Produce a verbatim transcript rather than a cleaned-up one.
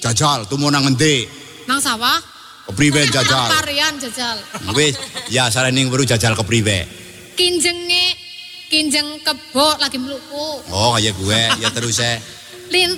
Jajal tumu nang endi? Nang sawah. Kepriwe Nang jajal? parean jajal. Wis, ya sarene weru jajal kepriwe? Kinjenge kinjeng kebo lagi mluku. Oh, kaya gue, ya terus saya. Lin